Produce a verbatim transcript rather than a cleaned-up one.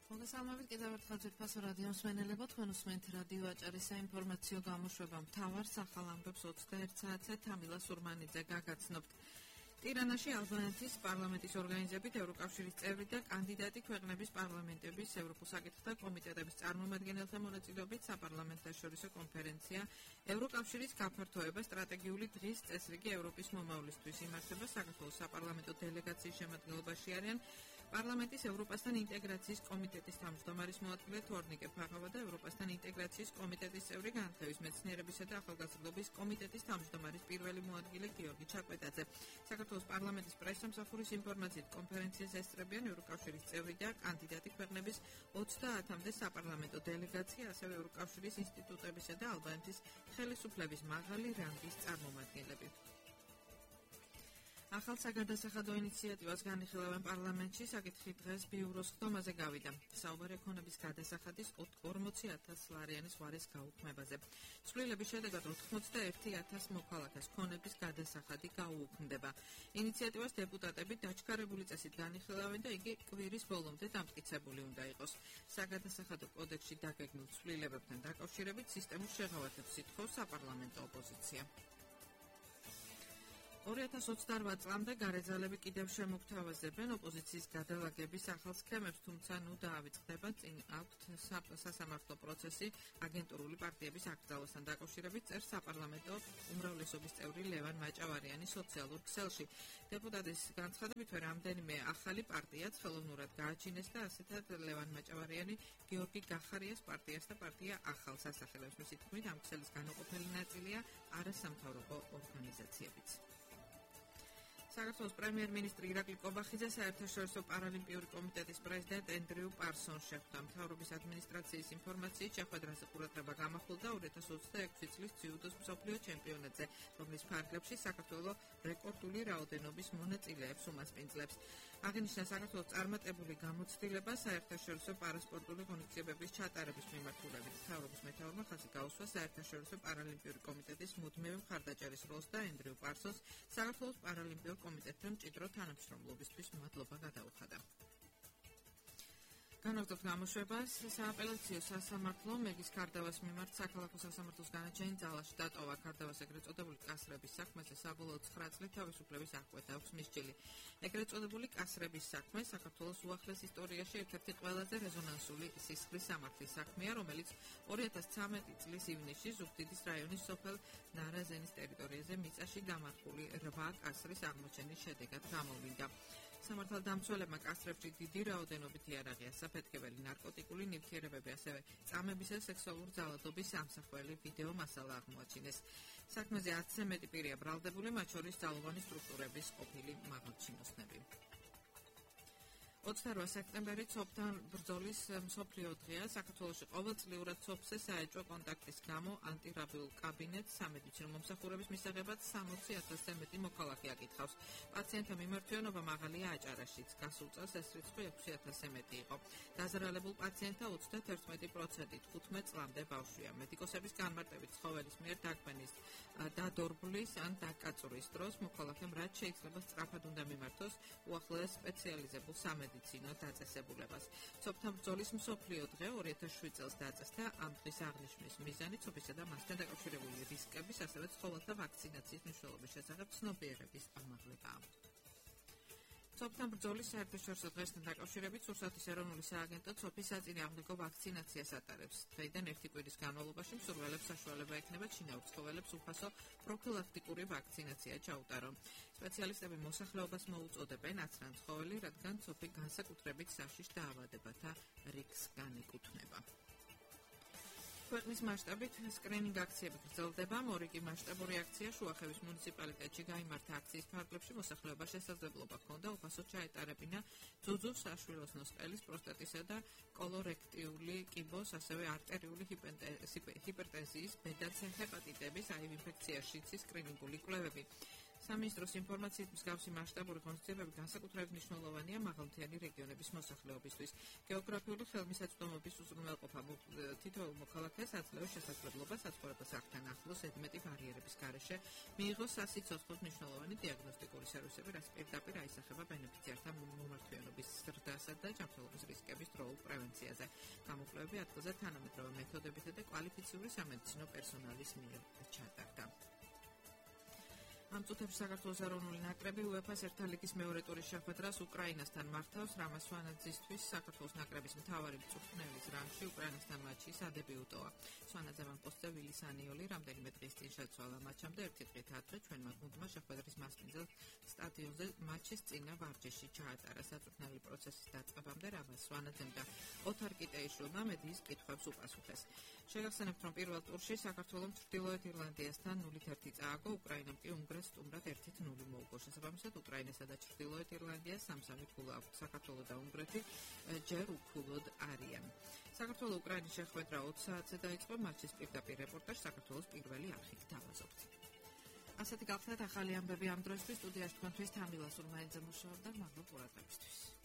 მოგესალმებით კიდევ ერთხელ ძვირფასო რადიო მსმენელებო, თქვენ უსმენთ რადიო აჭარის საინფორმაციო გამოშვება მთავარ სახალ ამბებს ოცდაერთ საათზე თამილა სურმანიძე გაგაცნობთ. ტირანაში ალბანეთის პარლამენტის ორგანიზებით ევროკავშირის წევრი და კანდიდატი ქვეყნების პარლამენტების ევროპულ საკითხთა კომიტეტების წარმომადგენელთა მონაწილეობით საპარლამენტაშორისო კონფერენცია ევროკავშირის გაფართოება სტრატეგიული დღის წესრიგი ევროპის მომავლისთვის იმართება საქართველოს საპარლამენტო დელეგაციის შემადგენლობაში არიან პარლამენტის ევროპასთან ინტეგრაციის კომიტეტის თავმჯდომარის მოადგილე თორნიკე ფაღავა და ევროპასთან ინტეგრაციის კომიტეტის წევრი განათლების მეცნიერებისა და ახალგაზრდობის კომიტეტის თავმჯდომარის პირველი მოადგილე გიორგი ჩაკვეტაძე. საქართველოს პარლამენტის პრესსამსახურის ინფორმაციით კონფერენციას ესწრებიან ევროკავშირის წევრი და კანდიდატი ქვეყნების ოცდაათამდე საპარლამენტო დელეგაცია, ასევე ევროკავშირის ინსტიტუტებისა და ალბანეთის ხელისუფლების მაღალი რანგის წარმომადგენლები. ახალ საგადასახადო ინიციატივას განიხილავენ პარლამენტში, საკითხი დღეს ბიუროს ხდომაზე გავიდა. საუბარი ექონების გადასახადის ორმოცი ათას ლარიანის ვარის გაუქმებაზე. ცვლილების შედეგად ოთხმოცდაერთი ათას მოქალაქეს ქონების გადასახადი გაუუქმდება. ინიციატივას დეპუტატები დაჩქარებული წესით განიხილავენ და იგი კვირის ბოლომდე დამტკიცებული უნდა იყოს. საგადასახადო კოდექსში დაგეგმილ ცვლილებებთან დაკავშირებით სისტემურ შეღავათებს ითხოვს საპარლამენტო ოპოზიცია. ორი ათას ოცდაარბაათ წლამდე გარეძალები კიდევ შემოგთავაზებენ ოპოზიციის გადალაგების ახალ სქემებს, თუმცა ნუ დაავიწყდება წინ აქვთ სასამართლო პროცესი აგენტურული პარტიების აკრძალვასთან დაკავშირებით წერს საპარლამენტო უმრავლესობის წევრი ლევან მაჭავარიანი სოციალურ ქსელში. დეპუტატის განცხადებით, რამდენიმე ახალი პარტიაც ხელოვნურად გააჩინეს და ასეთად ლევან მაჭავარიანი გიორგი გახარიას პარტიას და პარტია ახალს ასახელებს. მისი თქმით, ამ ქსელის განუყოფელი ნაწილია არასამთავრობო ორგანიზაციებიც. საქართველოს პრემიერ-მინისტრი ირაკლი კობახიძე საერთაშორისო პარალიმპიური კომიტეტის პრეზიდენტ ენდრიუ პარსონს შეხვდა. მთავრობის ადმინისტრაციის ინფორმაციით შეხვედრაზე ყურადღება გამახვილდა ორი ათას ოცდაექვსი წლის ძიუდოს მსოფლიო ჩემპიონატზე, რომლის ფარგლებში საქართველოს რეკორდული რაოდენობის მონაწილეებს უმასპინძლებს. აღინიშნა საქართველოს წარმატებული გამოცდილება საერთაშორისო პარასპორტული ღონისძიებების ჩატარების მიმართულებით. მთავრობის მეთაურმა ხაზი გაუსვა საერთაშორისო პარალიმპიური კომიტეტის მუდმივი მხარდაჭერის როლს და ენდრიუ პარსონს საქართველოს პარალიმპიურ კომიტეტთან მჭიდრო თანამშრომლობისთვის მადლობა გადაუხადა. განაგრძობთ გამოშვებას. სააპელაციო სასამართლო მეგის ქარდავას მიმართ საქალაქო სასამართლოს განაჩენი ძალაში დატოვა. ქარდავას ეგრეთ წოდებული კასრების საქმეზე საბოლოო ცხრა წლით თავისუფლების აღკვეთა აქვს მისჯილი. ეგრეთ წოდებული კასრების საქმე საქართველოს უახლეს ისტორიაში ერთ-ერთი ყველაზე რეზონანსული სისხლის სამართლის საქმეა, რომელიც ორი ათას ცხრამეტი წლის ივნისში ზუგდიდის რაიონის სოფელ ნარაზენის ტერიტორიაზე მიწაში გამართული რვა კასრის აღმოჩენის შედეგად გამოვიდა. სამართალდამცველებმა კასრებში დიდი რაოდენობით იარაღი, საფეთქებელი, ნარკოტიკული ნივთიერებები, ასევე წამების და სექსუალური ძალადობის ამსახველი ვიდეო მასალა აღმოაჩინეს. საქმეზე ათზე მეტი პირია ბრალდებული, მათ შორის ძალოვანი სტრუქტურების ყოფილი მაღალჩინოსნები. ოცდაორ სექტემბერი ცოფთან ბრძოლის მსოფლიო დღეა. საქართველოში ყოველწლიურად ცოფზე საეჭვო კონტაქტის გამო ანტირაბიულ კაბინეტს სამედიცინო მომსახურების მისაღებად სამოცი ათასზე მეტი მოქალაქე აკითხავს. პაციენტთა მიმართვიანობა მაღალია აჭარაშიც. გასულ წელს ეს რიცხვი ექვსი ათასზე მეტი იყო. დაზარალებულ პაციენტთა ოცდათერთმეტი პროცენტი თხუთმეტ წლამდე ბავშვია. მედიკოსების განმარტებით ცხოველის მიერ დაგბენის, დადორბლის ან დაკაწვრის დროს მოქალაქემ რაც შეიძლება სწრაფად უნდა მიმართოს უახლოეს სპეციალიზებულ სამედიცინო მედიცინო დაწესებულებას. ცოფთან ბრძოლის მსოფლიო დღე ორი ათას შვიდ წელს დაწესდა. ამ დღის აღნიშვნის მიზანი ცოფისა და მასთან დაკავშირებული რისკების, ასევე ცხოველთა ვაქცინაციის მნიშვნელობის შესახებ ცნობიერების ამაღლებაა. ცოფთან ბრძოლის საერთაშორისო დღესთან დაკავშირებით სურსათის ეროვნული სააგენტო ცოფის საწინააღმდეგო ვაქცინაციას ატარებს. დღეიდან ერთი კვირის განმავლობაში მსურველებს საშუალება ექნება ჩინაურ ცხოველებს უფასო პროფილაქტიკური ვაქცინაცია ჩაუტარონ. სპეციალისტები მოსახლეობას მოუწოდებენ აცრან ცხოველი, რადგან ცოფი განსაკუთრებით საშიშ დაავადებათა რისკს განეკუთვნება. ქვეყნის მასშტაბით სკრინინგ აქციები გრძელდება. მორიგი მასშტაბური აქცია შუახევის მუნიციპალიტეტში გაიმართა. აქციის ფარგლებში მოსახლეობას შესაძლებლობა ჰქონდა უფასოდ ჩაეტარებინა ძუძუს, საშვილოსნოს ყელის, პროსტატისა და კოლორექტიული კიბოს, ასევე არტერიული ჰიპერტენზიის, ბედაც, ჰეპატიტების, აივ ინფექციაში სკრინინგული კვლევები. სამინისტროს ინფორმაციით მსგავსი მასშტაბური ღონისძიებები განსაკუთრებით მნიშვნელოვანია მაღალმთიანი რეგიონების მოსახლეობისთვის. გეოგრაფიული ხელმისაწვდომობის უზრუნველყოფა თითოეულ მოქალაქეს აძლევს შესაძლებლობას საცხოვრებელ სახლთან ახლოს ზედმეტი ბარიერების გარეშე მიიღოს სასიცოცხლოდ მნიშვნელოვანი დიაგნოსტიკური სერვისები, რაც პირდაპირ აისახება ბენეფიციართა მომართვიანობის ზრდასა და ჯანმრთელობის რისკების დროულ პრევენციაზე. გამოკვლევები ადგილზე თანამედროვე მეთოდებითა და კვალიფიციური სამედიცინო პერსონალის მიერ ჩატარდა. ამ წუთებში საქართველოს ეროვნული ნაკრები უეფა-ს ერთა ლიგის მეორე ტურის შეხვედრას უკრაინასთან მართავს. რამაზ სვანაძისთვის საქართველოს ნაკრების მთავარი მწვრთნელის რანგში უკრაინასთან მატჩი სადებიუტოა. სვანაძემ ამ პოსტზე ვილი სანიოლი რამდენიმე დღის წინ შეცვალა მატჩამდე. ერთი დღით ადრე ჩვენმა გუნდმა შეხვედრის მასპინძელ სტადიონზე მატჩის წინა ვარჯიში ჩაატარა. საწვრთნელი პროცესის დაწყებამდე რამაზ სვანაძემ და ოთარ კიტეიშვილმა მედიის კითხვებს უპასუხეს. შეგახსენებთ, რომ პირველ ტურში საქართველოს ჩრდილოეთ ირლანდიასთან ნულით ერთი წააგო, უკრაინამ კი უნგრეთს სტუმრად ერთით ნული მოუგო. შესაბამისად, უკრაინასა და ჩრდილოეთ ირლანდიას სამ-სამი ქულა აქვთ. საქართველოს და უნგრეთი ჯერ უქულოდ არიან. საქართველოს უკრაინის შეხვედრა ოც საათზე დაიწყო. მატჩის პირდაპირ რეპორტაჟს საქართველოს პირველი არხით დავაზოგთ. ასეთი გახლდათ ახალი ამბები ამ დროისთვის. სტუდიაში თქვენთვის თამილას ურმაინძე მუშაობდა. მადლობა ყურადღებისთვის.